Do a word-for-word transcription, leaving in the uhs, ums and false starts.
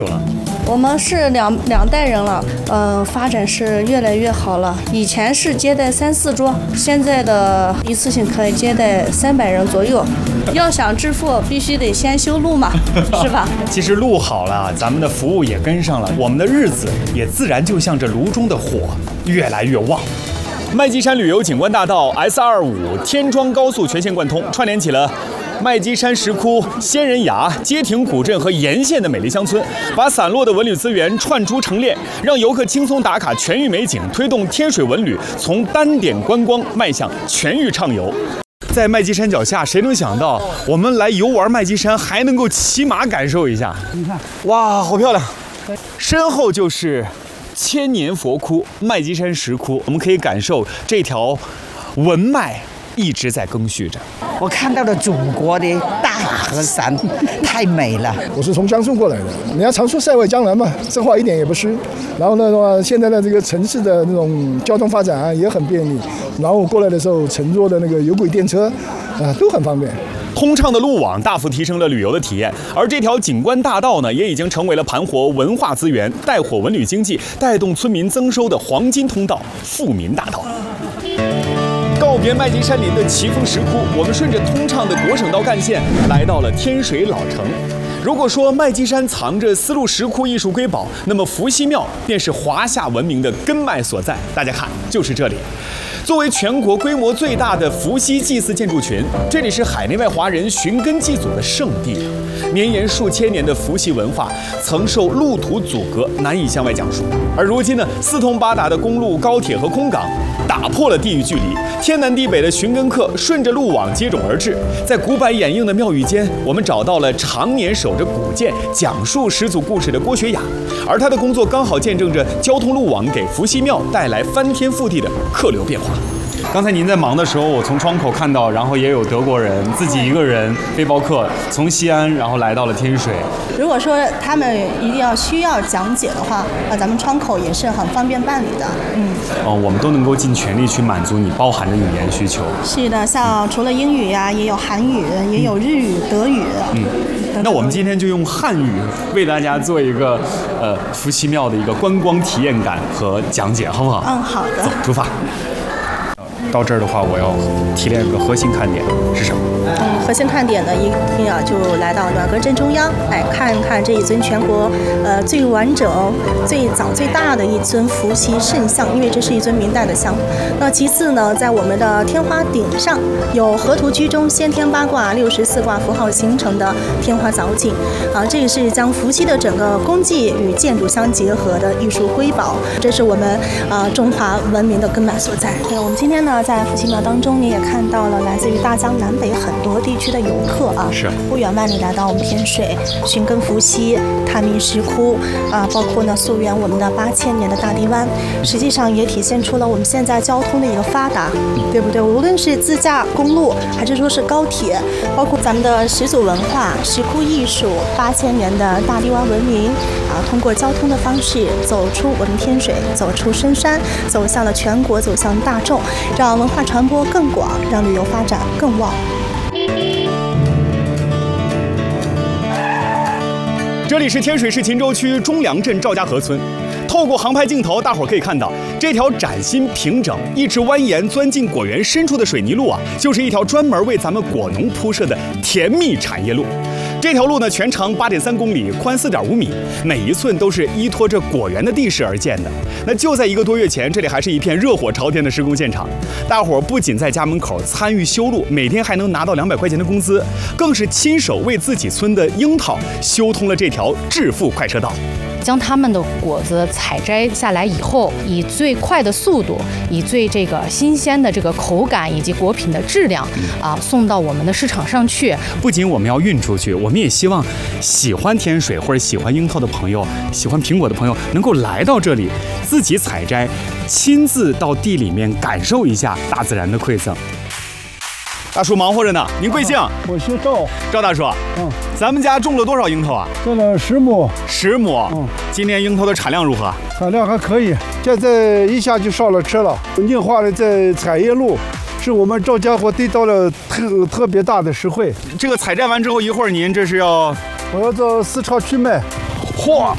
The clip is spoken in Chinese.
我们是两两代人了，呃，发展是越来越好了。以前是接待三四桌，现在的一次性可以接待三百人左右。要想致富，必须得先修路嘛，是吧？ 其实路好了，咱们的服务也跟上了，我们的日子也自然就像这炉中的火，越来越旺。麦积山旅游景观大道 S 二五天庄高速全线贯通，串联起了麦积山石窟、仙人崖、街亭古镇和沿线的美丽乡村，把散落的文旅资源串珠成链，让游客轻松打卡全域美景，推动天水文旅从单点观光迈向全域畅游。在麦积山脚下，谁能想到我们来游玩麦积山还能够骑马感受一下？你看，哇，好漂亮！身后就是千年佛窟麦积山石窟，我们可以感受这条文脉一直在更续着。 我看到了祖国的大河山，太美了。 我是从江苏过来的，人家常说塞外江南嘛，这话一点也不虚。然后呢的话，现在的这个城市的那种交通发展啊也很便利。然后我过来的时候乘坐的那个有轨电车，啊都很方便。 通畅的路网大幅提升了旅游的体验，而这条景观大道呢，也已经成为了盘活文化资源、带火文旅经济、带动村民增收的黄金通道——富民大道。告别麦积山林的奇峰石窟，我们顺着通畅的国省道干线来到了天水老城。如果说麦积山藏着丝路石窟艺术瑰宝，那么伏羲庙便是华夏文明的根脉所在。大家看，就是这里。作为全国规模最大的伏羲祭祀建筑群，这里是海内外华人寻根祭祖的圣地。绵延数千年的伏羲文化曾受路途阻隔，难以向外讲述。而如今呢，四通八达的公路、高铁和空港打破了地域距离，天南地北的寻根客顺着路网接踵而至。在古柏掩映的庙宇间，我们找到了常年守着古建、讲述始祖故事的郭学雅，而他的工作刚好见证着交通路网给伏羲庙带来翻天覆地的客流变化。刚才您在忙的时候，我从窗口看到，然后也有德国人自己一个人背包客从西安，然后来到了天水。 如果说他们一定要需要讲解的话，啊，咱们窗口也是很方便办理的。嗯， 哦，我们都能够尽全力去满足你包含的语言需求。 是的，像除了英语呀、啊，也有韩语，也有日语、德语。 嗯，那我们今天就用汉语为大家做一个呃伏羲庙的一个观光体验感和讲解，好不好？ 嗯，好的。 走，出发。到这儿的话，我要提炼一个核心看点是什么？ 嗯，核心看点呢，一定要就来到暖阁正中央，来看一看这一尊全国呃最完整、最早、最大的一尊伏羲圣像，因为这是一尊明代的像。那其次呢，在我们的天花顶上有河图居中、先天八卦、六十四卦符号形成的天花藻井啊，这也是将伏羲的整个功绩与建筑相结合的艺术瑰宝，这是我们啊、呃、中华文明的根脉所在。对，我们今天呢。在伏羲庙当中，你也看到了来自于大江南北很多地区的游客啊， 是不远万里来到我们天水寻根伏羲、探秘石窟啊，包括呢溯源我们的八千年的大堤湾，实际上也体现出了我们现在交通的一个发达，对不对？无论是自驾公路，还是说是高铁，包括咱们的始祖文化、石窟艺术、八千年的大堤湾文明啊，通过交通的方式走出我们天水，走出深山，走向了全国，走向大众，让文化传播更广，让旅游发展更旺。 这里是天水市秦州区中梁镇赵家河村。透过航拍镜头，大伙儿可以看到，这条崭新平整、一直蜿蜒钻进果园深处的水泥路啊，就是一条专门为咱们果农铺设的甜蜜产业路。这条路呢，全长八点三公里，宽四点五米，每一寸都是依托着果园的地势而建的。那就在一个多月前，这里还是一片热火朝天的施工现场。大伙儿不仅在家门口参与修路，每天还能拿到两百块钱的工资，更是亲手为自己村的樱桃修通了这条致富快车道。 将他们的果子采摘下来以后，以最快的速度，以最这个新鲜的这个口感以及果品的质量啊，送到我们的市场上去。 不仅我们要运出去，我们也希望喜欢天水或者喜欢樱桃的朋友，喜欢苹果的朋友，能够来到这里，自己采摘，亲自到地里面感受一下大自然的馈赠。大叔忙活着呢，您贵姓？ 我姓赵。 赵大叔，嗯，咱们家种了多少樱桃啊？ 种了十亩。 十亩。 嗯， 今年樱桃的产量如何？ 产量还可以，现在一下就上了车了。硬化的在产业路，是我们赵家伙得到了特特别大的实惠。 这个采摘完之后，一会儿您这是要？ 我要到市场去卖。 嚯，